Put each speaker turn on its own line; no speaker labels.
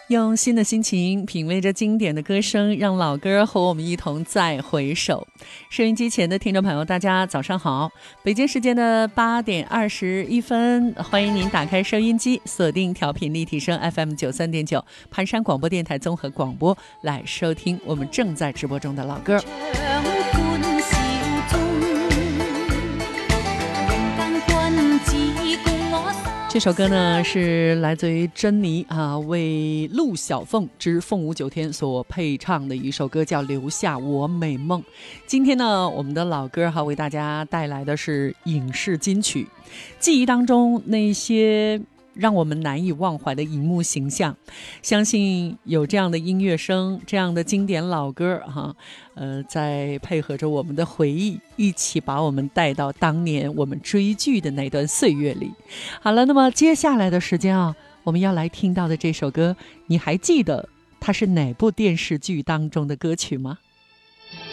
用新的心情品味着经典的歌声，让老歌和我们一同再回首。收音机前的听众朋友，大家早上好，北京时间的8点21分，欢迎您打开收音机，锁定调频立体声 FM93.9 盘山广播电台综合广播，来收听我们正在直播中的老歌。这首歌呢是来自于珍妮为陆小凤之凤舞9天所配唱的一首歌，叫《留下我美梦》。今天呢，我们的老歌为大家带来的是影视金曲，记忆当中那些让我们难以忘怀的荧幕形象，相信有这样的音乐声，这样的经典老歌在配合着我们的回忆，一起把我们带到当年我们追剧的那段岁月里。好了，那么接下来的时间我们要来听到的这首歌，你还记得它是哪部电视剧当中的歌曲吗？